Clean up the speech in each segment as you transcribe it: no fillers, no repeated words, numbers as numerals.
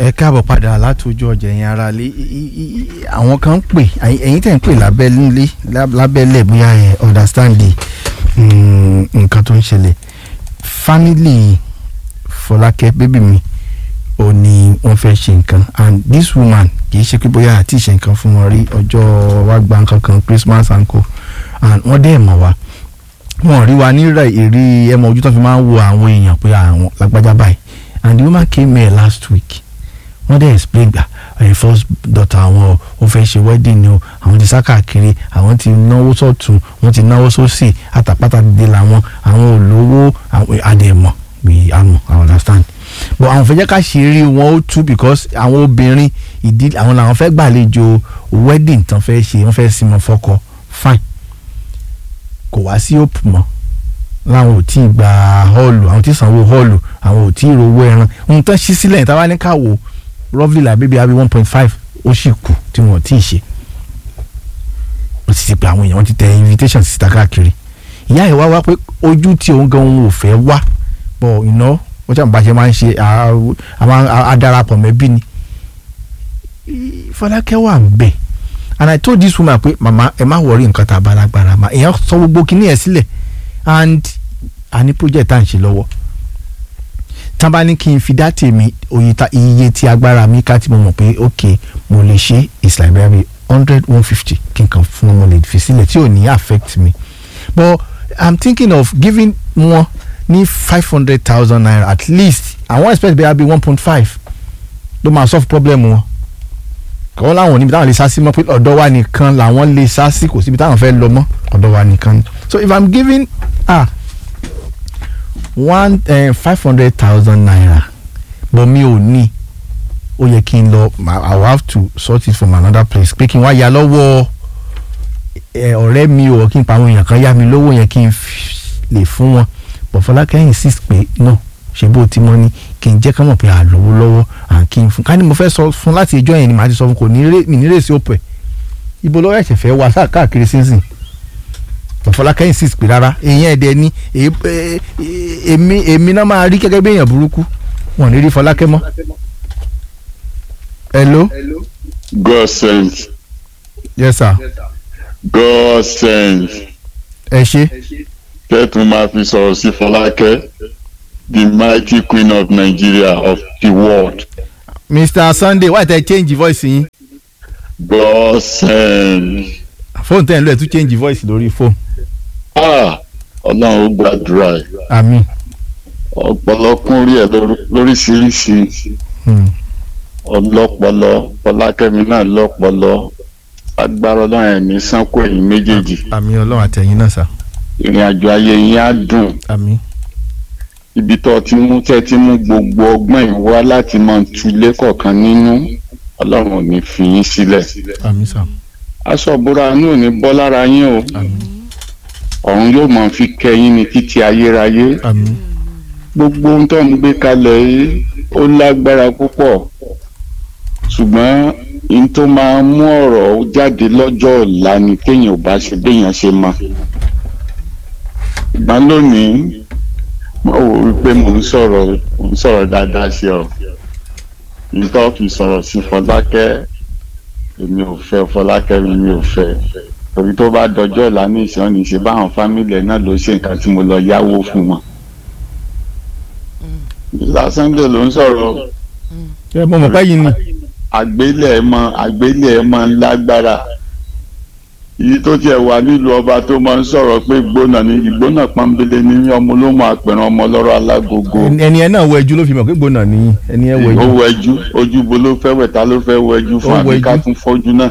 ẹ káàbọ̀ padà látòjú ọjà yẹn ara lé àwọn kan ń pè ẹ̀yin tẹ̀ ń pè lábẹ́lẹ̀ bóyá ẹ̀ understanding nǹkan tó ń ṣẹlẹ̀ family Fọlákẹ́ bébì mi ò ní wọ́n fẹ́ ṣe nǹkan and this woman kì í ṣe pé bóyá àti ṣe nǹkan fún wọn rí ọjọ́ wa gba nǹkan kan Christmas and co and wọ́n dẹ̀ mọ̀ wá wọ́n rí wa ní èrè ẹmọ ojú tó fi máa ń wo àwọn èèyàn pé àwọn lágbájá báyìí and the woman came here last week wọ́n dẹ̀ explain gba first daughter àwọn ò fẹ́ ṣe wedding ni o àwọn ti sá káàkiri àwọn ti náwó sọ̀tún wọ́n ti náwó sósì àtàpátá dìde làwọn àwọn olówó àdèmọ̀ we àmọ̀ I understand but àwọn fẹ́ jẹ́ ká ṣe rí wọn ó tú because àwọn obìnrin ìdílé àwọn làwọn fẹ́ gbàlejò wedding tán fẹ́ ṣe wọ́n fẹ́ sinmi fọ́kọ fine kò wá sí òpù mọ́ láwọn ò tí ì gba họ́ọ̀lù àwọn tí ì sanwó họ́ọ̀lù àwọn ò tí ì rówó ẹran ohun tán ṣí sílẹ̀ ní táwa ní káwọ́ roughly like baby abi 1.5 ó sì kù tí wọ́n ti ṣe wọ́n ti pè àwọn èèyàn wọ́n ti tẹ invitation síta káàkiri ìyá ẹ̀ wá pé ojú tí òun gan òun ò fẹ́ wá bọ̀ iná wọ́n ṣàǹbá ṣe máa ń ṣe àwọn adarapọ̀ mẹ́bí ni Fọlákẹ́ wà ń bẹ̀ and I told this woman pé mama ẹ má wọrí nǹkan tá a bá lágbára ma èèyàn sọ gbogbo kinní ẹ̀ sílẹ̀ and a ní project tá à ń ṣe lọ́wọ́ tán bá ní kí n fi dá tèmi iye tí agbára mi ká tí mo mọ̀ pé ok mo lè ṣe it's like maybe 100-150 kí n kàn fún ọmọ lè fi sílẹ̀ tí ò ní affect me but I'm thinking of giving wọn ní 500,000 naira at least I wan expect bẹ́ẹ̀ bí 1.5 ló máa solve problem wọn kọ́ láwọn níbi táwọn lè sá sí mọ́ pé ọ̀dọ̀ wa nìkan làwọn lè sá sí kò síbi táwọn fẹ́ lọ mọ́ ọ̀dọ̀ wa nìkan so if I'm giving 500,000 naira but mi ò ní ó yẹ kí n lọ I will have to sort it from another place pé kí n wá ya lọ́wọ́ ọ̀rẹ́ mi ò kí n pa àwọn èèyàn kan yá mi lówó yẹn kí n lè fún wọn but Fọlákẹ́ insist pé no ṣe bó ti mọ́ ni kí n jẹ́ ká mọ̀ pé àlọ́wọ́ lọ́wọ́ à kí n fún ká ní mo fẹ́ sọ fún láti ẹjọ́ yẹn ni màá ti sọ fún kò ní rèsí òpè ibo lọ́wọ́ ẹ̀ṣẹ̀ fẹ́ wá káàkiri sínsìn Fọlákẹ́ insist pé rárá èèyàn ẹ̀dẹ̀ ni èmi náà máa rí gẹ́gẹ́ bí èèyàn burúkú wọn ní rí Fọlákẹ́ mọ́. Hello. God sent. Yes sir. God sent. ẹ ṣe. kẹ́tùn máa fi sọ̀rọ̀ sí Fọlákẹ́ the mighty queen of Nigeria of the world. Mr. Sunday why tẹ change voice yín. God sent. fóònù tẹ̀ ń lọ ẹ̀ tún change voice lórí fóònù. Ọlọ́run ó gbàdúrà ẹ̀. Àmín. ọ̀pọ̀lọpọ̀ rí ẹ̀ lóríṣiríṣi ọlọ́pọlọ Fọlákẹ́mi náà lọ́pọlọ agbára Ọlọ́run ẹ̀ ní sánkó ẹ̀yìn méjèèjì. Àmín Ọlọ́run àtẹ̀yìn náà sà. ìrìn àjò ayé yín á dùn. Àmín. ibi tó ti mú gbogbo ọgbọ́n yìí wá láti máa tulé kọ̀ọ̀kan nínú Ọlọ́run ò ní fi yín sílẹ̀. Àmín sà. aṣọ ìbora inú ò ní bọ́ lára yín o. Àmín. ọ̀run yóò máa fi kẹ́yìn ní títí ayérayé. Àmín. gbogbo ohun tó ń gbé kalẹ̀ yìí ó lágbára púpọ̀ ṣùgbọ́n ohun tó máa mú ọ̀rọ̀ jáde lọ́jọ́ ọ̀la ni kéèyàn ò bá ṣe béèyàn ṣe mọ̀. ìgbà lónìí mo wò wípé mo ń sọ̀rọ̀ dáadáa sí ọ nítorí fi sọ̀rọ̀ sí Fọlákẹ́ èmi ò fẹ́ Fọlákẹ́ mi ò fẹ́ torí tó bá dọjọ́ ọ̀la ní ìṣàn ní ṣe báwọn fámìlì náà ló ṣe nǹkan tí mo lọ yáwó fún wọn. Mr. Sunday ló ń sọ̀rọ̀. ṣé mo mọ̀ pé yìí ni. àgbélẹ̀ ẹ̀ máa ń lágbára èyí tó tiẹ̀ wà nílùú ọba tó máa ń sọ̀rọ̀ pé ìgbóná pọ́nbélé ní ọmọ olómọ àpẹ̀rẹ̀ ọmọ ọlọ́rọ̀ alágogo. ẹni ẹ náà wọ ẹjú ló fi mọ̀ pé gbóná nìyí ẹni ẹ wọ ẹjú. ó wọ ẹjú ojú bo ló fẹ́ wẹ̀ ta ló fẹ́ wọ ẹjú fún àbíká fún fọ́jú náà.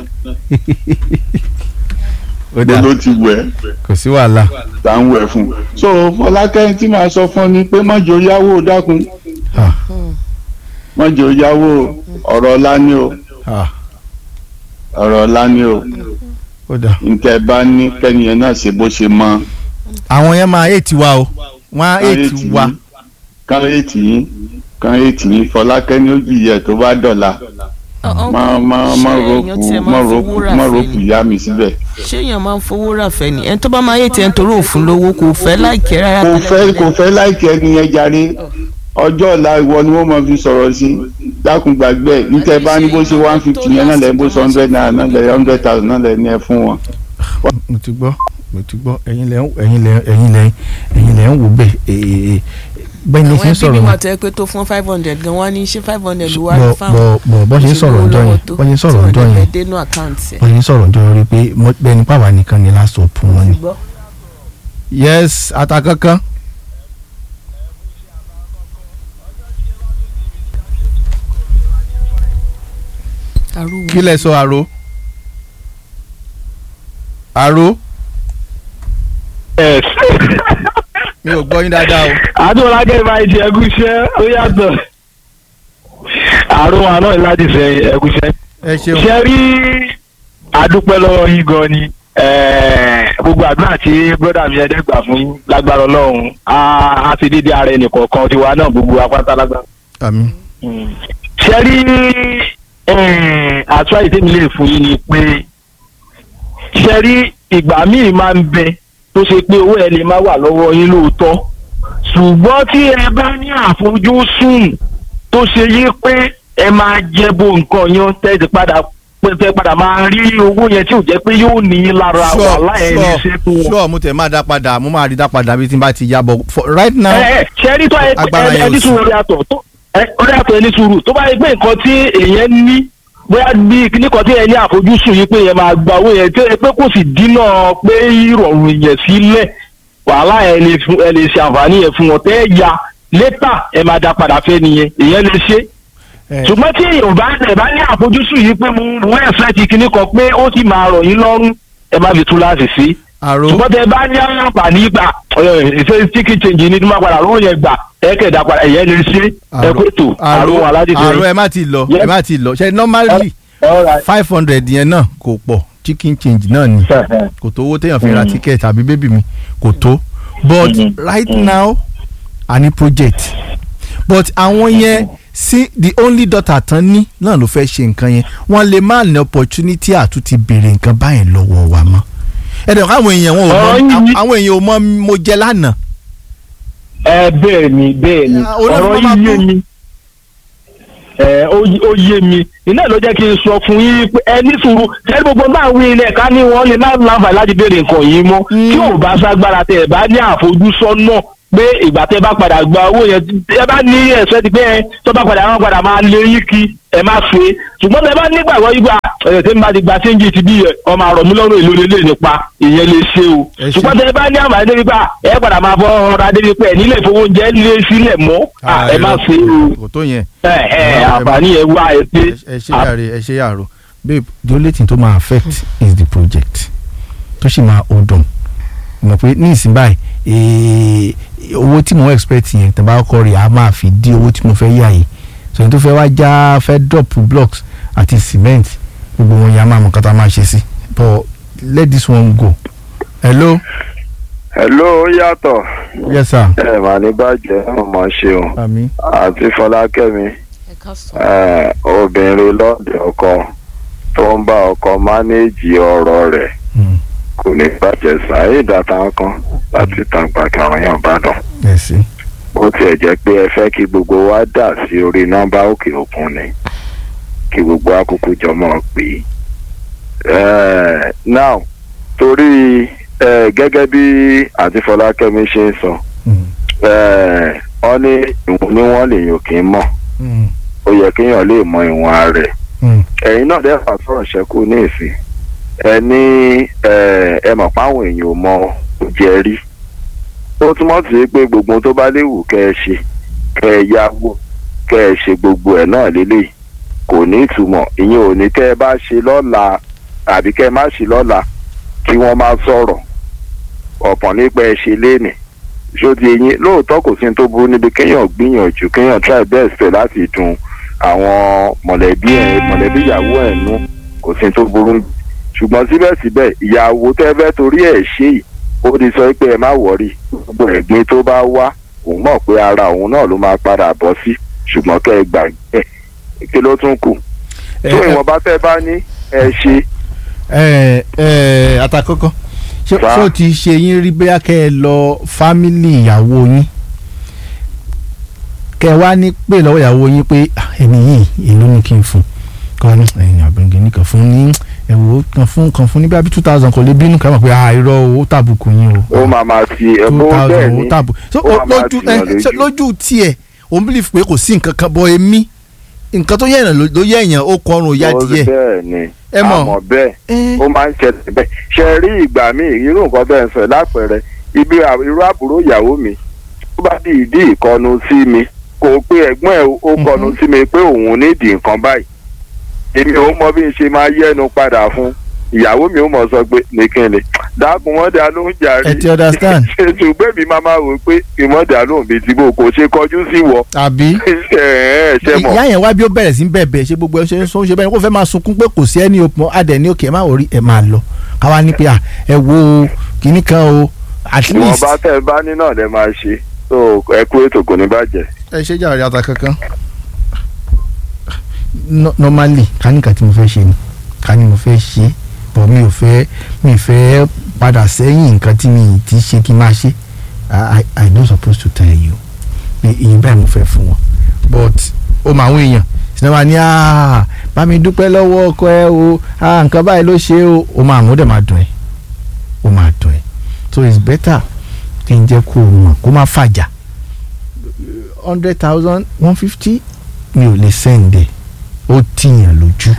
bó ló ti wẹ̀. kò sí wàhálà. tá ń wẹ̀ fún. so Fọlákẹ́ tí màá sọ fún ni pé mọ́jọ yáwó dákun. mọ́jọ yáwó ọ̀rọ̀ ọ̀la ni o. ọ̀rọ̀ ọ̀la ni o. nkẹ́ bá ní kẹ́niyẹn náà ṣe bó ṣe mọ́. àwọn yẹn máa ètì wa o wọ́n á ètì wa. kán ètì yín Fọlákẹ́ ní ojú yẹ tó bá dọ̀la. má ròkù yá mi síbẹ̀. ṣé èèyàn máa ń fowó rà fẹ́ ni ẹni tó bá máa yé tiẹ̀ nítorí òfin lówó kò fẹ́ láìkẹ́ rárá. kò fẹ́ láìkẹ́ ẹni yẹn jàre ọjọ́ ọ̀la ìwọ ni wọ́n máa fi sọ̀rọ̀ sí dákun gbàgbé níta bá ní bó ṣe 150 yẹn náà lẹ́yìn bó ṣe 100 naira náà lẹ́yìn 100,000 náà lẹ́yìn ẹ fún wọn. mo ti gbọ́ ẹ̀yin lẹ ń wò bẹ́ẹ̀ bẹ́ẹ̀ ni ṣe ń sọ̀rọ̀ àwọn ẹbí wọn tẹ́ pé tó fún 500 gan wọ́n ní ṣé 500 ló wá ní fáwọn. bọ́ ṣe ń sọ̀rọ̀ ọjọ́ yẹn bọ́ ṣe ń sọ̀rọ̀ ọjọ́ yẹn bọ́ ṣe ń sọ̀rọ̀ ọjọ́ rí pé bẹ́ẹ̀ ni pàwọn nìkan ni last hope wọn ni. yes atakankan. kí lẹ sọ àrò. Yes. mi ò gbọ́ yín dáadáa o. Adúlágẹ́ ìbáyìí ti ẹgúsẹ́ ó yàtọ̀. Àrùn àná láti sẹ ẹgúsẹ́. ẹ ṣeun. Ṣé rí adúpẹ́ lọ́wọ́ yín gan ni gbogbo àdúrà tí bọ́dà mi ẹ̀ẹ́dẹ́gbà fún yín lágbára Ọlọ́run á ti dídí ara ẹnì kọ̀ọ̀kan tiwa náà gbogbo apáta lágbára. àmín. Ṣé rí àtúrà ìdí mi lè fún yín ni pé ṣé rí ìgbà míì máa ń bẹ tó ṣe pé owó ẹ lè má wà lọ́wọ́ yín lóòótọ́ ṣùgbọ́n tí ẹ bá ní àfojúsùn tó ṣe yí pé ẹ máa jẹ bo nǹkan yẹn tẹ́ padà máa rí owó yẹn tí ò jẹ́ pé yóò ní lára wàhálà ẹ̀ ní ṣe fún wọn. sure mo tẹ̀ máa dá padà mo máa rí dá padà bí tí n bá ti yábọ̀ right now. ṣe rí tó ẹni sùúrù orí àtọ̀ ẹni sùúrù tó bá yẹ pé nǹkan tí èèyàn ní bóyá bí kíní kan tí ẹ ní àfojúsùn yìí pé ẹ máa gba owó yẹn tí ẹ pé kò sì dínà pé ìrọ̀rùn yẹn sílẹ̀ wàhálà ẹ lè ṣe àǹfààní yẹn fún wọn tẹ́ ẹ ya létà ẹ máa dá padà fẹ́ nìyẹn èèyàn lè ṣe. ṣùgbọ́n tí èèyàn bá ní àfojúsùn yìí pé mo ẹ̀fẹ́ ti kíní kan pé ó sì máa rọ̀ yín lọ́rùn ẹ má fi tú láti sí. ṣùgbọ́n tẹ́ bá ní àǹfààní gbà ìfẹ́ tíkì chẹ́ǹjì ní tó má padà lóun yẹn gbà ẹ̀kẹ́dà padà ẹ̀yẹ́ lè ṣe ẹ̀kọ́tò àrùn aládìsẹ́. àrùn ẹ má ti lọ ṣe normally 500 yẹn náà kò pọ̀ chicken change náà ni kò tó owó téèyàn fi ra ticket àbí bébì mi kò tó but right now a ní project but àwọn yẹn sí the only daughter tán ní náà ló fẹ́ ṣe nǹkan yẹn wọ́n lè má ní opportunity àtúntì béèrè nǹkan báyìí lọ́wọ́ wa mọ́ ẹ̀dẹ̀ àwọn èèyàn ò mọ mo jẹ lánàá. bẹ́ẹ̀ ni ọ̀rọ̀ yìí yé mi ó yé mi iná ló jẹ́ kí n sọ fún yín pé ẹ ní sùúrù ṣé gbogbo náà wí ilẹ̀ ká ní wọ́n lè má láǹfààní láti béèrè nǹkan yìí mọ́ tí ò bá ságbára tẹ̀ ẹ̀ bá ní àfojúsọ́nà pé ìgbà tẹ́ bá padà gba owó yẹn ẹ bá ní ẹ̀sẹ̀ ti pé ẹ tó bá padà wọ́n padà máa lé yín kí ẹ má ṣe ṣùgbọ́n tẹ́ bá nígbàgbọ́ yìí gbà tí n bá ti gba ṣéǹjì ti bí ọmọ àrọ̀ mi lọ́rùn èlò lélẹ̀ nípa ìyẹn lè ṣe o ṣùgbọ́n tẹ́ bá ní àmàlẹ́ débi pa ẹ padà máa fọ ọ̀rọ̀ adébi pé ẹ̀ nílẹ̀ ìfowóúnjẹ lé sílẹ̀ mọ́ ẹ má ṣe o kò tó yẹn àǹfààní ẹ wá ẹ pé. ẹ ṣe yàrá babe the only thing tó máa affect is the project tó sì máa hold on mọ̀ pé ní ìsìn báyìí owó tí mo expect yẹn tẹ́ bá kọ́ rí a máa fi dí owó tí mo fẹ́ yà yìí so ní tó fẹ́ wá já fẹ́ drop blocks àti cement gbogbo wọn yẹn a máa mọ̀ kátà máa ṣe sí but let this one go. hello. hello yàtọ̀. yes sir. ẹ mà ní bàjẹ́ ọmọ ṣeun. àmín. àti Fọlákẹ́mi obìnrin lọ́ọ̀dẹ̀ ọkọ tó ń bá ọkọ mánéèjì ọ̀rọ̀ rẹ̀ kò ní bàjẹ́ sáyé ìdáta kan láti tàǹgbà kí àwọn èèyàn bá dùn. ó tiẹ̀ jẹ́ pé ẹ fẹ́ kí gbogbo wa dà sí orí nọ́mbà òkè òkun ni kí gbogbo akókó jọmọ́ pé now torí gẹ́gẹ́ bí àti Fọlákẹ́mi ṣe ń sọ ọ ní ìwọ̀n ni wọ́n lè yàn kí n mọ̀ ó yẹ kéèyàn lè mọ ìwọ̀n rẹ̀ ẹ̀yin náà dẹ́fà sọ̀rọ̀ ṣẹ́kù ní ìsìn ẹ ní ẹ mọ̀ páwọn èèyàn ò mọ òjẹ́ rí ó túmọ̀ sí pé gbogbo tó bá léwu kẹ́ ẹ ṣe kẹ́ ẹ yáwó kẹ́ ẹ ṣe gbogbo ẹ̀ náà lélẹ́yìí kò ní ìtumọ̀ ìyẹn ò ní kẹ́ ẹ bá ṣe lọ́la àbí kẹ́ ẹ má ṣe lọ́la kí wọ́n má sọ̀rọ̀ ọ̀pọ̀ nípa ẹ ṣe léènì ṣóòtì eyín lóòótọ́ kò sí ní tó burú níbi kéèyàn gbìyànjú kéèyàn try best láti dùn àwọn mọ̀lẹ́bí ìyàwó ẹ̀ nú kò sí ní tó burú ṣùgbọ́n síbẹ̀síbẹ̀ ìyàwó tẹ́ fẹ́ torí ẹ̀ ṣe yìí ó ti sọ pé ẹ má wọ̀rí gbogbo ẹ̀gbin tó bá wá òun mọ̀ pé ara òun náà ló máa padà bọ́ sí ṣùgbọ́n kẹ́ ẹ gbàgbé kí ló tún kù tó ìwọ̀nba tẹ́ bá ní ẹ ṣe. àtàkọ́kọ́ ṣé ó ti ṣe yín rí bóyá kẹ́ ẹ lọ fámìlì ìyàwó yín kẹ́ wá ní pé lọ́wọ́ ìyàwó yín pé ẹni yìí èló ní kí n fún kọ́ ní ẹ̀yìn àbẹ̀ǹgẹ̀ nìkan fún ní ẹ̀wò kan fún ní bí i 2,000 kò lè bínú kẹ́ mọ̀ pé irọ́ owó tàbùkù yín o. ó máa ma fi ẹ̀bùn bẹ́ẹ̀ ni lójú tiẹ̀ òun believe pé kò sí nǹkan kan bọ́ èmi nǹkan tó yẹ̀yàn ló yẹ̀yàn ó kọrùn ó yá díẹ̀. bẹ́ẹ̀ ni ẹ mọ̀ àmọ́ bẹ́ẹ̀ ó máa ń ṣẹlẹ̀ bẹ́ẹ̀ ṣe rí ìgbà míì irú nǹkan bẹ́ẹ̀ ń sọ lápẹẹrẹ ibi irú àbúrò ìyàwó mi tó bá di ìdí ìkọnu sí mi kò pé ẹ̀gbọ́n ẹ̀ ó kọnu sí mi pé òun nídìí nǹkan báyìí èmi ò mọ bí n ṣe máa yẹnu padà fún ìyàwó mi ò mọ̀ sọ pé nìkan lè dákun wọ́n dá lóhùn jàre. ẹ ti understand. ṣùgbọ́n mi máa wò pé ìmọ̀dà lóhùn bíi tìbò kò ṣe kọjú sí wọ. àbí ìyá yẹn wá bí ó bẹ̀rẹ̀ sí bẹ̀bẹ̀ ṣe gbogbo ẹ ṣe ń sọ ṣe bẹ́ẹ̀ kó fẹ́ máa sunkún pé kò sí ẹni òpin adẹ̀ ní òkè ẹ má wọrí ẹ máa lọ káwa ní pé ẹ wo kinní kan o at least. ìwọ̀n bá tẹ̀ bá ní náà lẹ máa ṣe tó ẹ kú ètò kò ní bàjẹ́. ẹ ṣe jà ọ̀rẹ́ ata kankan normally káníkà tí mo fẹ́ ṣe ni ká ní mo fẹ́ ṣe bọ̀ mi ò fẹ́ padà sẹ́yìn nǹkan tí mi ti ṣe kí n máa ṣe I don't suppose to tell you ìyẹn báyìí mo fẹ́ fún wọn but ó máa ń èèyàn sinimá ní bá mi dúpẹ́ lọ́wọ́ ọkọ ẹ o nǹkan báyìí ló ṣe o ó máa mú dẹ̀ máa dùn ẹ́ ó máa dùn ẹ́ so it's better kí n jẹ́ kó o mọ̀ kó má fàjà 100,000 150 mi ò lè sẹ́ǹdẹ̀ ó tìyàn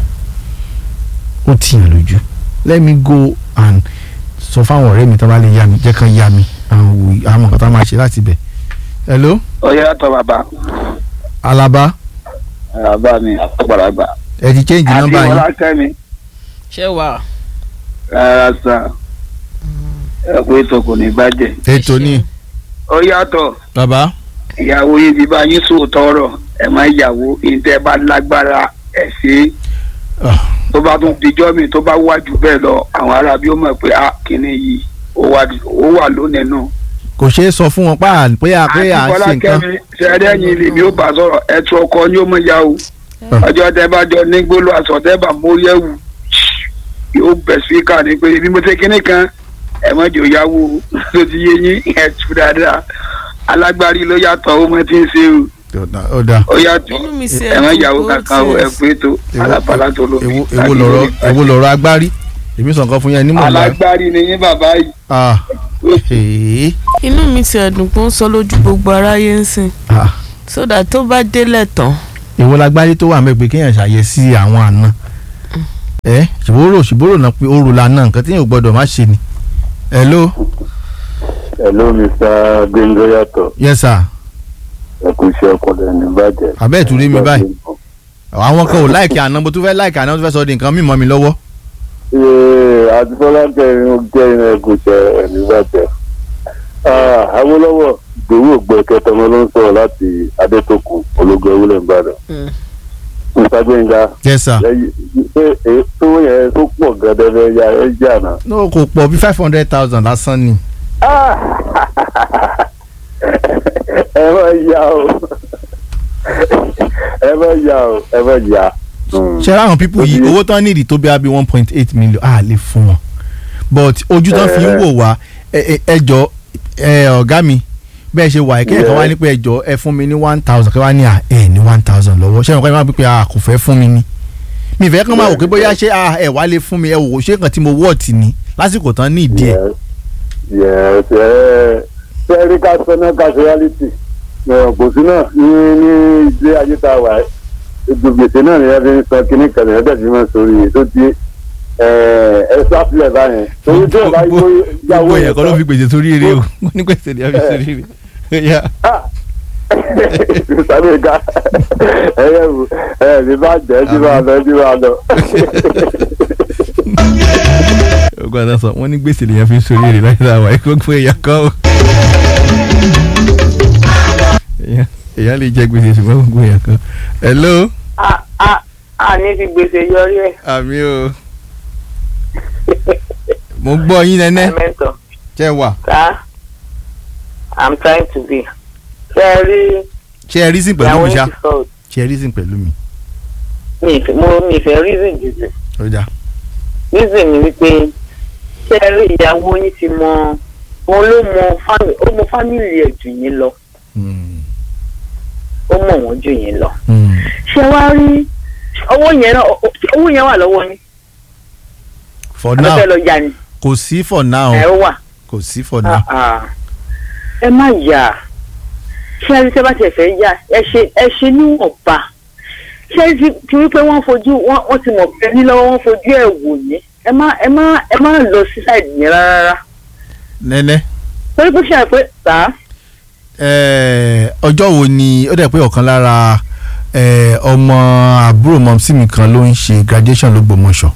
lójú let me go and sọ fáwọn ọ̀rẹ́ mi tó bá lè yá mi jẹ́ kán yá mi àwọn nǹkan tó máa ṣe láti bẹ̀. hello. ọ̀yẹ́ àtọ̀ bàbá. Alaba. bàbá mi àtọ̀gbàlagbà. ẹ ti change number yín. àti ìwọlá kẹ́mi. ṣé wà. rárá sá ẹ pé ètò kò ní bàjẹ́. ètò ni. ó yàtọ̀. bàbá. ìyàwó yìí ti bá yín sòótọ́ ọ̀rọ̀ ẹ má yàwó ìtẹ́ bá lágbára ẹ̀ sí. tó bá tún dijọ́ mi tó bá wájú bẹ́ẹ̀ lọ àwọn ará bí ó mọ̀ pé kíní yìí ó wà lónìí náà. kò ṣeé sọ fún wọn pé à ń ṣe nǹkan. àti Bọ́lá Kẹ́mi ṣẹ́ẹ́rẹ́ yìí lèmi ó bá sọ̀rọ̀ ẹ̀tù ọkọ ni ó mọ̀ ya o. ọjọ́ tẹ́ bá jọ ní gbólú aṣọ tẹ́ bá móríyẹ̀wù yóò bẹ̀ síkà ní pé bí mo ṣe kíní kan ẹ̀ mọ̀ jò yáwó ló ti yé yín ẹ̀tù dáadáa alágbárí ló yàtọ̀ ó mọ̀ tí ń ṣe o. ó yàtọ̀ ẹ̀ mọ̀ ìyàwó kankan o ẹ̀ pé tó alábàlá tó lọ. èwo lọ̀rọ̀ agbárí èmi sọ nǹkan fún yẹn ní mọ̀lá. alágbárí ni yín bàbá yìí. inú mi ti ẹ̀dùn kó ń sọ lójú gbogbo aráyé ń sìn sódà tó bá délẹ̀ tán. èwo lágbárí tó wà mẹ́pẹ́ kéèyàn ṣàyẹ̀sí àwọn àna ṣùgbọ́n náà pé oru la náà nǹkan tí yóò gbọ́dọ̀ má ṣe ni. hello. hello Mr. Gbénga Yàtọ̀. yes sir. ẹ kú iṣẹ́ ọkọ̀dẹ̀ ní bàjẹ́. abẹ́ ìtúrí mi báyìí àwọn kan ò láìkì àná bó tún fẹ́ láìkì àná tó fẹ́ sọ di nǹkan mímọ́ mi lọ́wọ́. àti Fọlákẹ́ irun jẹ́ iná ẹ̀kú iṣẹ́ ní bàjẹ́. Awólọ́wọ̀ Ìdòwú Ògbẹ́kẹ́ tọmọ ló ń sọ̀rọ̀ láti Adétòkun ológun ewúlẹ̀ Ìbàdàn. Mr. Gbénga. yes sir. ṣé tó yẹ tó pọ̀ gẹ́gẹ́ ya ẹ jà náà. no kò pọ̀ bí 500,000 lásán ni. ẹ má yà o ẹ má yà. ṣe ráhùn pípù yìí owó tán nídìí tó bí i 1.8 million lè fún wọn but ojú tán fi ń wò wá ẹjọ́ ọ̀gá mi bẹ́ẹ̀ ṣe wà ẹ̀kẹ́ kan wá ní pé ẹjọ́ ẹ fún mi ní 1,000 kí wá ní ní 1,000 lọ́wọ́ ṣé ìwọ̀n kan máa bí pé kò fẹ́ fún mi ní mi ìfẹ́ kan máa wò pé bóyá ṣé ẹ wá lè fún mi ẹ wò ṣé kan tí mo wọ́ọ̀tì ní lásìkò tán ní ìdí ẹ̀. ṣe rí ká sọ náà ká ṣe reality kò sí náà ní ilé ayé tá a wà gbèsè náà ni ẹ fi ń sọ kínní kan ní ẹgbẹ́ tí wọ́n sórí tó di ẹ sáfìlẹ̀ báyẹn. gbogbo èèyàn kan ló fi gbèsè sórí eré o wọ́n ní gbèsè ni a fi sórí eré. sáré ká ní bá jẹ́ bí wàá lọ. ogun àná sọ wọ́n ní gbèsè lèèyàn fi sórí eré láti dáwà ẹ gbogbo èèyàn kan o. èèyàn lè jẹ gbèsè ṣùgbọ́n gbogbo èèyàn kan. hello. ní fi gbèsè yọrí ẹ. àmì o. mo gbọ́ yín nẹ́nẹ́. ṣé wà. I'm trying to be. ṣé ẹ reason pẹ̀lú mi ṣá. ṣé ẹ reason pẹ̀lú mi. mi fẹ́ reason jùlọ. ó jà. reason mi wípé ṣé ẹ rí ìyàwó yín ti mọ wọn ló mọ family ẹ̀ jù yín lọ. ó mọ̀ wọ́n jù yín lọ. ṣé wàá rí owó yẹn wà lọ́wọ́ yín. for now abẹ́fẹ́ lọ yá ni. kò sí for now. ẹ wà. kò sí for now. ẹ má yà ṣé ẹni tẹ́ bá tiẹ̀ fẹ́ yà ẹ ṣe níwọ̀nba ṣé ti wípé wọ́n ti mọ̀ pé nílọ́wọ́ wọ́n fojú ẹ̀ wò ní ẹ má lọ sí sáìdì yẹn rárá. nẹ́nẹ́. torí pé ṣe àpé tà á. ọjọ́ wo ni ó dẹ̀ pé ọ̀kan lára ọmọ àbúrò mọ̀mísí mi kan ló ń ṣe graduation l'Ógbómọ̀ṣọ́.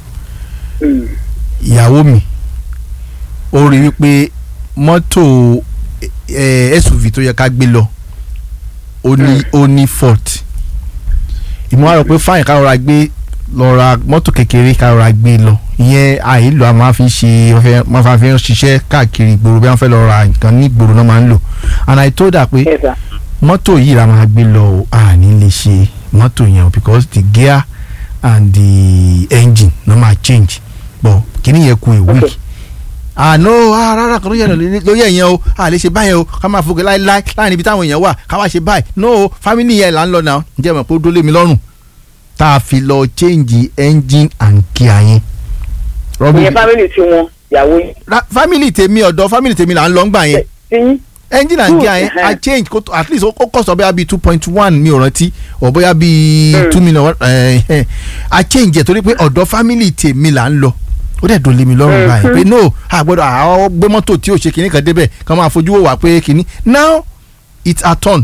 ìyàwó mi ó rí wípé mọ́tò SUV tó yẹ ká gbé lọ ó ní fault. ìmọ̀ àrò pé fáyìn ká rọra gbé lọ ra mọ́tò kékeré ká rọra gbé lọ ìyẹn àìlò a máa fi ń ṣiṣẹ́ káàkiri ìgboro bí wọ́n fẹ́ lọ ra nǹkan ní ìgboro náà máa ń lò and I told her pé mọ́tò yìí la máa gbé lọ àní lè ṣe mọ́tò yẹn because the gear and the engine no máa change but kìíní yẹn kú a week no rárá kan lóye yẹn o a lè ṣe báyẹn o ká máa fòkè láíláí láàrin ibi táwọn èèyàn wà ká wá ṣe báyìí no family yẹn là ń lọ náà ǹjẹ́ mọ̀ pé ó dólé mi lọ́rùn tá a fi lọ change engine and gear yẹn. ìyẹn family tí wọn yàwó yìí. family tèmi ọ̀dọ̀ family tèmi là ń lọ ńgbà yẹn engine and gear yẹn I change at least ó cost bóyá bíi 2.1 mi ò rántí or bóyá bíi 2 million I change ẹ̀ torí pé ọ̀dọ̀ family tèmi là ń lọ ó dẹ̀ dùn lé mi lọ́rùn báyìí pé no àgbọ̀dọ̀ àwọn gbé mọ́tò tí ò ṣe kìnní kan débẹ̀ kàn máa fojú wò wá pé kìnní now it's a turn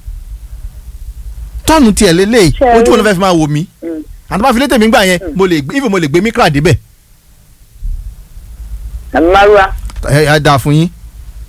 tọ́ọ̀nù tiẹ̀ lélẹ̀ ojú wọn fẹ́ fi máa wò mí àti bá fi létè mí gbà yẹn mo lè gbé mikra débẹ̀. àmàlùwà. ẹ dáa fún yín.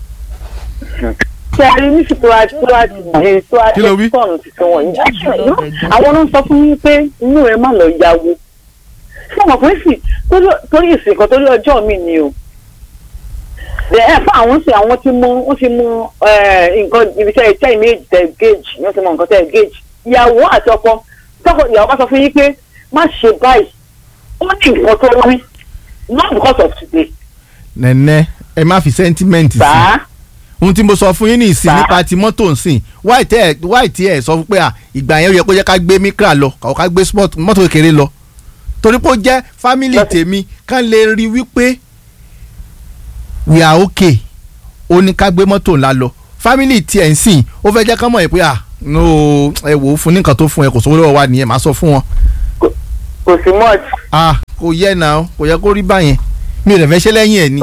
ṣé a rí ní situwájú tọ́ọ̀nù tuntun wọ̀nyí àwọn ló ń sọ fún yín pé inú rẹ̀ má lọ yáwó fún ọmọkùnrin sì torí ìsìnkàn torí ọjọ́ mi ni o fún àwọn sì àwọn ti mú nǹkan ibi tẹ́ ìméjì tẹ́ gauge ní wọ́n ti mọ nǹkan tẹ́ gauge ìyàwó àti ọkọ ìyàwó bá sọ fún yín pé má ṣe báyìí ó ní nǹkan tó rí not because of today. nẹ́nẹ́ ẹ má fi sentiment sí ohun tí mo sọ fún yín ní ìsìn nípa ti mọ́tò nsìn wáì tí ẹ sọ fún pé ìgbà yẹn ó yẹ kó jẹ́ ká gbé mikra lọ ká gbé mọ́tò kékeré lọ torí pé ó jẹ́ family tèmi kán lè rí wípé we are okay ó ní ká gbé mọ́tò ńlá lọ family tiẹ̀ ń sìn ó fẹ́ jẹ́ kán mọ̀ pé no ẹ wò ó fún ní nǹkan tó fún ẹ kò sówó lọ́wọ́ wa nìyẹn máa sọ fún wọn. kò sí much. kò yẹ náà kò yẹ kó rí báyẹn mi ò lè fẹ́ ṣe lẹ́yìn ẹ̀ ni.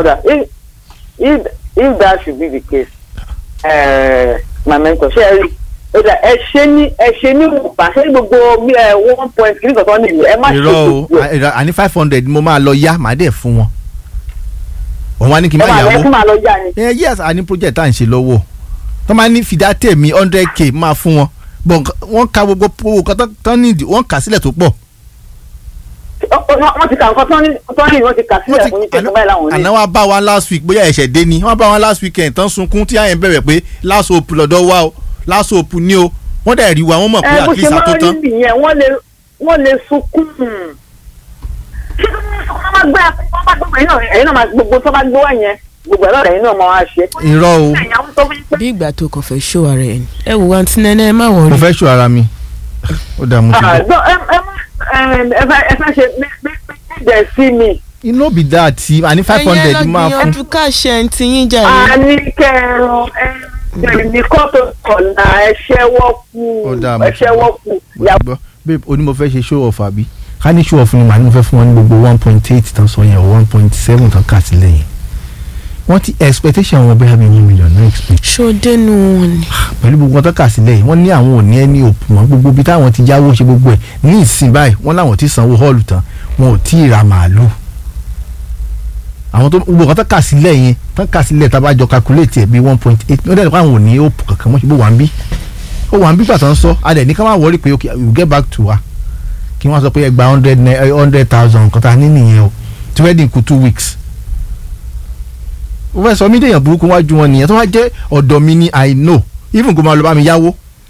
if that should be the case my mentor ṣe ẹ ṣe ní wùpá ṣe gbogbo 1 kìíní kankan nìyí ẹ má ṣe gbogbo ẹ. irọ́ o àní 500 mo máa lọ yá màá dẹ̀ fún wọn òun wá ní kí n má yàwó ẹ máa lọ yá ni. yes àní project tá à ń ṣe lọ́wọ́ tó máa ní fìdá tèmi 100k máa fún wọn bọ̀ wọ́n ka gbogbo owó kan tán nídìí wọ́n kà sílẹ̀ tó pọ̀. wọ́n ti kà nǹkan tán ní wọ́n ti kà sílẹ̀ fún yín tẹ̀sán báyìí láwọn ní. àná wa bá wa last week bóyá ẹ̀ṣẹ̀ dé ni wọ́n bá wa last weekend tán sunkún tí àyẹ̀ bẹ̀rẹ̀ pé last hope lọ́dọ̀ wa o last hope ni o wọ́n dẹ̀ rí wa wọ́n mọ̀ pé at least àtó tán. bó ṣe máa ń rí nìyẹn wọ́n lè sunkún kí ló ń sọ wọ́n máa gbé ẹ̀yin náà máa gbogbo tó bá gbé wá yẹn gbogbo ẹ̀rọ ẹ̀yin náà máa wá ṣe. irọ́ o. bí ìgbà tó kàn fẹ́ ṣó ara ẹ̀ ni ẹ wò wá tí nẹ́nẹ́ ẹ má wọrí. mo fẹ́ ṣó ara mi ó dààmú sí i. ẹ fẹ́ ṣe méjì sí mi. inú bí dáa tí a ní 500 máa fún. ẹ̀yin ẹ lọ gbìyànjú káṣẹ ẹ̀ ti yín jà ní. a ní kẹrọ ẹni kọ́ tó kọ̀ọ̀nà ẹ̀ṣẹ́wọ́ kù. babe o ní mo fẹ́ ṣe show off àbí ká ní show off ni màá ní mo fẹ́ fún wọn ní gbogbo 1.8 tán sọ yẹn o 1.7 tán kà sílẹ̀ yẹn wọ́n ti expectation wọn bẹ́ẹ̀ bí 1 million no expect. ṣòdenu wọn ni. pẹ̀lú gbogbo ọtọ́ kà sílẹ̀ yìí wọ́n ní àwọn ò ní ẹni òpù mọ́ gbogbo ibi táwọn ti yáwó ṣe gbogbo ẹ̀ ní ìsìn báyìí wọ́n láwọn ti sanwó hall tán wọn ò tí ì ra màálù. àwọn tó gbogbo ọtọ́ kà sílẹ̀ yẹn tán kà sílẹ̀ tá a bá jọ calculate ẹ̀ bí 1.8 ó dẹ̀ nípa àwọn ò ní òpù kankan mọ́ ṣe bó wà ń bí ó wà ń bí pàtó ń sọ adẹ̀ ní ká má wọrí pé okay we will get back to wa kí wọ́n sọ pé ẹ gba 100,000 nǹkan tá a ní nìyẹn o tí wedding kù 2 weeks ó fẹ́ sọ mí dèèyàn burúkú wájú wọn nìyẹn tó wá jẹ́ ọ̀dọ̀ mi ni I know even kò máa lọ bá mi yáwó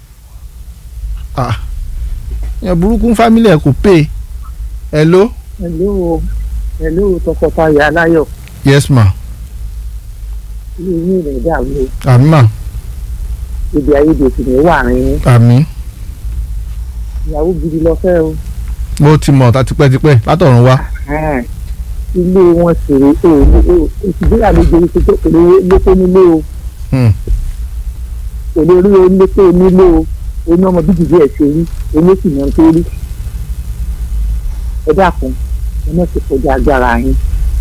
èèyàn burúkú family ẹ̀ kò pay hello. hello tọkọtaya aláyọ̀. yes ma. ilé yín rẹ̀ dàrú. àmì mà. èdè àìyedè sì ní wà rìn àmín. ìyàwó gidi lọ fẹ́ o. mo ti mọ̀ ta tipẹ́tipẹ́ látọ̀run wá. ilé wọn sì rè òṣìṣẹ́ àlejò ìṣètò olóko nílé o. olórí olóko nílé o oní ọmọ bíbí ẹ̀ ṣe rí oní sì yàn tó rí. ẹ dákun ẹ náà ti kọjá agbára yín.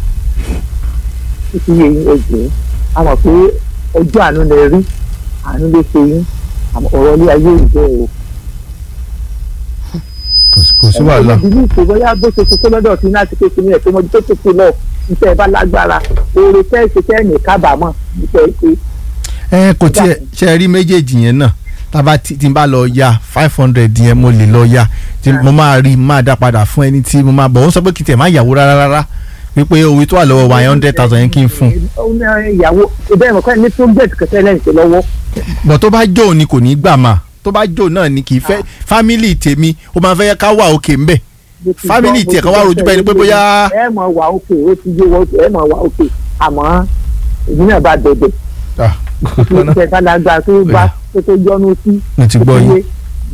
títí yẹ yín ẹgbẹ́ a mọ̀ pé ọjọ́ àánú lẹ rí àánú lè ṣe yín ọ̀rọ̀ ilé ayé ìjẹ́ o. kò sí wàhálà. ìdílé ìṣèwọ́yà bó ṣe ṣe lọ́dọ̀ tí náà ti pèsè ní ẹ̀ tó mọ́jú tó tètè lọ níṣẹ́ ẹ bá lágbára oore fẹ́ ṣe fẹ́ ní kábàámọ̀ níṣẹ́ pé. kò tiẹ̀ ṣe rí méjèèjì yẹn náà tábà tí n bá lọ ya 500 yẹn mo lè lọ ya tí mo máa rí máa dá padà fún ẹni tí mo máa bọ̀ ó sọ pé kí tiẹ̀ má yàwó rárá wípé owó tó wà lọ́wọ́ wa 100,000 yẹn kí n fún. ìyàwó ìbẹ́ ìmọ̀ kọ́ni ní project kẹtẹ́ lẹ́yìn tó lọ́wọ́. bọ̀ tó bá jò ní kò ní gbà máa tó bá jò náà ni kì í fẹ́ fámìlì tèmi ó máa fẹ́ ká wà òkè ńbẹ̀ fámìlì tiẹ̀ kan wá rojú bẹ́ẹ̀ ni pé bóyá. ẹ mọ̀ wà òkè ó ti yé wọ́n ẹ mọ̀ wà òkè àmọ́ èmi náà bá bẹ̀bẹ̀ kí n tẹ̀ kálágbá tó bá tó yọnu sí. mo ti gbọ́ yín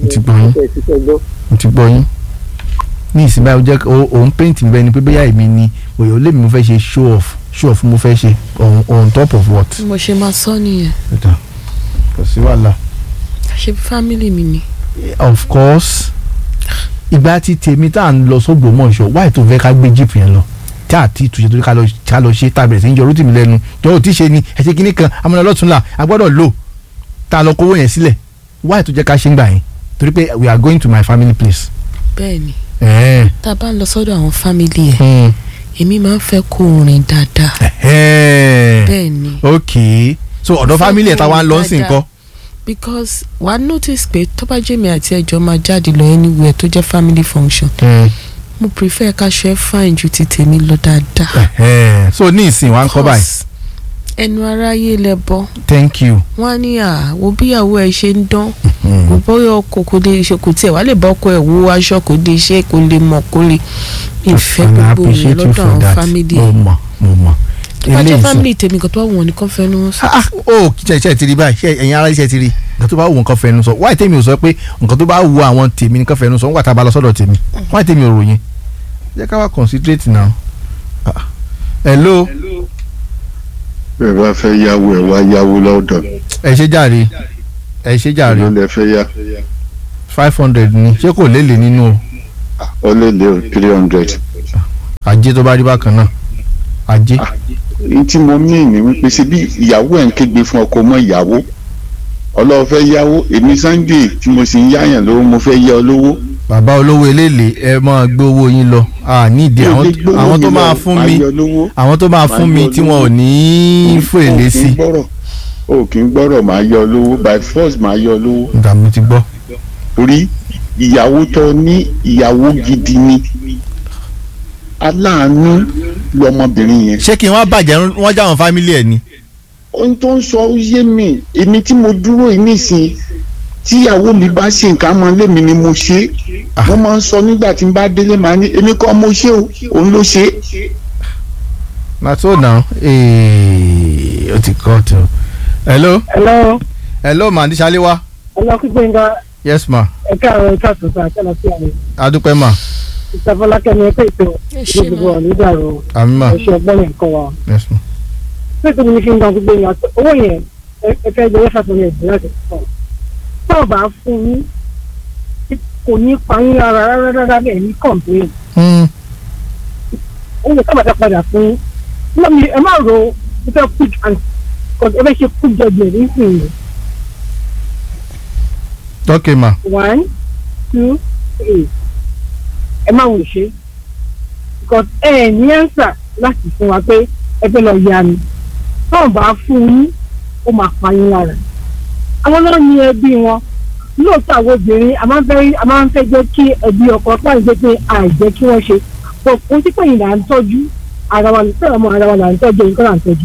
mo ti gbọ́ yín ní ìsinmi àwọn jẹ́ òun paint mi bẹ́ẹ̀ ni pé bóyá èmi ni òyò lèmi mo fẹ́ ṣe show off mo fẹ́ ṣe on top of what. mo ṣe máa sọ nìyẹn. kò sí wàhálà. ṣe fámìlì mi ni. of course ìgbà tí tèmi tá à ń lọ s'Ógbómọ̀ṣọ́ wáyé tó fẹ́ ká gbé jíìpù yẹn lọ tí àti ìtúnṣe torí ká lọ ṣe tá a bẹ̀rẹ̀ sí ń jọ orútì mi lẹ́nu jọ òtí ṣe ni ẹ̀ṣẹ̀ kínní kan amúnà lọ́túnla a gbọ́dọ̀ lò tá a lọ kówó yẹn sílẹ̀ wáyé tó jẹ́ ká ṣe ń gbà yẹn torí pé we are going to my family place. bẹ́ẹ̀ni tá a bá ń lọ sọ́dọ̀ àwọn fámìlì ẹ̀ èmi máa ń fẹ́ kó rìn dáadáa. bẹ́ẹ̀ni. ok so ọ̀dọ̀ fámìlì ẹ̀ tá a wá ń lọ sí nǹkan. because wàá notice pé tó bá jẹ́ mi àti ẹjọ́ máa jáde lọ anywhere tó jẹ́ family function mo prefer ká ṣe fine ju ti tèmi lọ dáadáa. so ní ìsìn wa ń kọ́ báyìí. ẹnu aráyé lẹ bọ. thank you. wọ́n á ní wo bíyàwó ẹ ṣe ń dán kò bọ́yọ̀ ọkọ̀ kò lè ṣe kò tiẹ̀ wá lè bá ọkọ ẹ̀ wo aṣọ kò lè ṣe kò lè mọ̀ kò lè ìfẹ́ gbogbo yẹn lọ́dọ̀ àwọn family ẹ̀. mo mọ̀. tó bá jẹ́ family tèmi kan tó bá wù wọ́n nìkan fẹ́ nu wọn sọ. ó ṣe ti rí báyìí ẹ̀yin ara ṣe ti rí nǹkan tó bá wù nǹkan fẹ́ nu sọ wáyé tèmi ò sọ pé nǹkan tó bá wù àwọn tèmi nǹkan fẹ́ nu sọ nígbà tá a bá lọ sọ́dọ̀ tèmi wáyé tèmi ò ròyìn jẹ́ ká wá considerate now. hello. bẹ́ẹ̀ bá fẹ́ yáwó ẹ̀ wá yáwó lọ́dọ̀. ẹ ṣe jàre ẹ ṣe jàre. ló lẹ fẹ́ yá. 500 ni ṣé kò lélẹ̀ nínú o. ó lélẹ̀ o 300. ajé tó bá rí bákan náà ajé. n tí mo mí ní wípé ṣe bí ìyàwó ẹ̀ ń kégbe fún ọkọ mọ́ ìyàwó ọlọ́wọ́ fẹ́ yáwó èmi Sunday tí mo sì ń yáyàn lówó mo fẹ́ yá ọ lówó. bàbá olówó eléèlé ẹ máa gbé owó yín lọ nídìí àwọn tó máa fún mi àwọn tó máa fún mi tí wọn ò ní fún èlé sí. o kì í gbọ́rọ̀ máa yọ lówó by force máa yọ lówó. nǹkan mi ti gbọ́. torí ìyàwó tó ní ìyàwó gidi ni aláàánú lọmọbìnrin yẹn. ṣé kí n wá bàjẹ́ wọ́n jáwọn fámílì ẹ̀ ni. ohun tó ń sọ ó yé mi èmi tí mo dúró yìí nísìnyí tíyàwó mi bá ṣe nǹkan mọ́ lémi ni mo ṣe mo máa ń sọ nígbà tí n bá délé màá ní èmi kọ́ mo ṣe o òun ló ṣe. na so now o ti kọ́ tó. hello. hello ma ní Ṣaléwá. hello kíkọ́ nǹkan. yes ma. ẹ káàárọ̀ ẹ káàtó sọ àtẹlẹ sí àná. adúpẹ́ ma. ìsàfọlákẹ́mi ẹ pé ètò gbogbo ọ̀nìdàrọ̀ àmì ma. ẹ̀ṣẹ̀ ọgbọ́n yẹn kọ́ wa. yes ma. pẹ̀lú mi ní kí n gbọ́n gbogbo yẹn owó yẹn ẹ fẹ́ jẹ́ wẹ́fà tó yẹ láti sọ. tó o bá fún yín kò ní pa yín rárá bẹ́ẹ̀ ní kọ̀ǹpléìn. ó lè kábàtà padà fún yín. lọ́mi ẹ má ro ẹ fẹ́ quick and ẹ fẹ́ ṣe quick judgement nísìnyí. ok ma. 1 2 3 ẹ má wò ṣe because ẹ ní ẹ̀nsà láti fún wa pé ẹ fẹ́ lọ ya mi tó o bá fún yín ó máa pa yín lára. àwọn náà ní ẹbí wọn lóòótọ́ àwọn obìnrin a máa ń fẹ́ jẹ́ kí ẹbí ọkọ láì jẹ́ pé àìjẹ́ kí wọ́n ṣe pọ̀ kó tí pẹ̀yìn là ń tọ́jú ara wa lọ́wọ́ ọmọ ara wa là ń tọ́jú nǹkan là ń tọ́jú.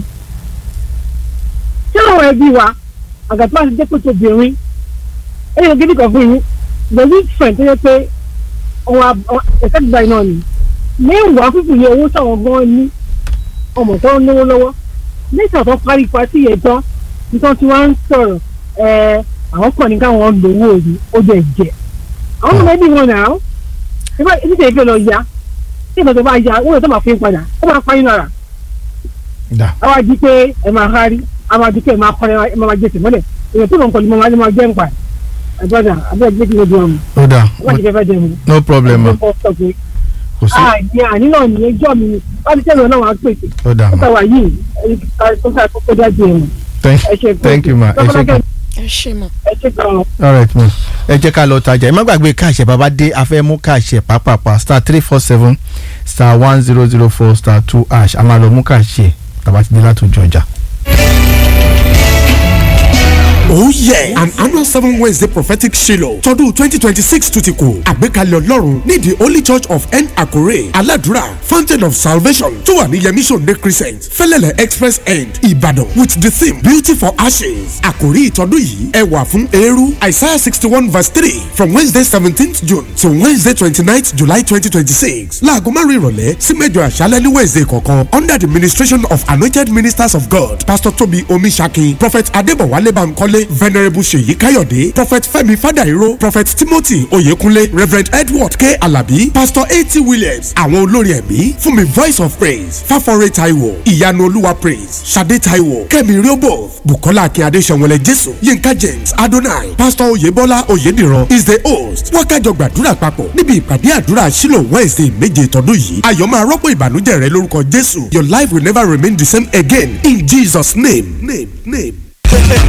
tí àwọn ẹbí wa àgàtúwà ti jẹ́ pé tóbìnrin ẹ̀yìn ògidì kan fún yín the weak friend tó yẹ pé ẹ̀ka ìgbà iná ni mẹ́wàá fífi yẹ owó sáwọn gan ní ọmọ tó ń lówó lọ́wọ́ lẹ́sìn àtọ́ parí pàtí yẹn tán nítorí tí wọ́n ń sọ̀rọ̀ àwọn kàn ní káwọn lówó òní ó jẹ jẹ àwọn ọmọ ẹbí wọn náà nígbà tí ìfẹ́ lọ ya tí ìfẹ́ tó bá ya owó tó máa fi ń padà ó máa pa inú ara àwọn àdí pé ẹ máa hárí àwọn àdí pé ẹ máa kọ́ ẹ máa jẹ tìmọ́lẹ̀ èèyàn tó lọ nǹkan ní mo máa jẹ́ ń pa àgbàdà àbẹ́ ẹgbẹ́ tí mo dùn ọmọ ó dà no problem ma kò sí àní náà ní ẹjọ́ mi ni wọ́n ti tẹ̀lé náà wọ́n á pèsè ó dà ó tàwa yìí tó ká kókó dájú ẹ̀wọ̀n thank you ma ẹ ṣe kan ẹ ṣe mọ. ẹ ṣe kan. all right ma ẹ jẹ́ ká lọ tajà ẹ má gbàgbé káàṣẹ bàbá dé afẹ́ mú káàṣẹ pàápàá *347 *1004 *2# a máa lọ mú káàṣẹ tàbá ti dé látòjọ ọjà. Oh yeah! An annual 7 Wednesday prophetic Shiloh tọdún 2026 tún ti kù. Àgbékalẹ̀ Ọlọ́run ní the Holy Church of N Akure Aladura Fountain of Salvation tó wà ní Yemi Sunday Crescent Fẹ́lẹ́lẹ̀ Express End Ìbàdàn with the theme Beauty for Ashes. Àkòrí ìtọ́dún yìí ẹwà fún eérú Isaiah 61 verse 3 from Wednesday 17th June to Wednesday 29th July 2026. Láago márùn-ún ìrọ̀lẹ́ sí mẹ́jọ àṣálẹ́ ní Wednesday kọ̀ọ̀kan under the ministration of anointed ministers of God Pastor Tobi Omisaki Prophet Adébọ̀wálé Bankole Venerable Ṣèyí Káyọ̀dé Prophet Fẹ́mi Fádàíró Prophet Timothy Oyèkúnlé Reverend Edward K. Alabi Pastor A.T. Williams àwọn olórin ẹ̀mí fún mi Voice of Praise Fáfọ́rẹ́ Táíwò Ìyanu Olúwa Praise Ṣadé Táíwò Kẹ́mi Riobo Bukola Akínyadé Ṣẹ̀wọ̀lẹ̀ Jésù Yínká James Adonai Pastor Oyèbọ́lá Oyèdìran is the host wákàjọ gbàdúrà papọ̀ níbi ìpàdé àdúrà Shiloh Wednesday méje tọdún yìí ayọ̀ máa rọ́pò ìbànújẹ́ rẹ lórúkọ Jésù Your life will never remain the same again in Jesus' name.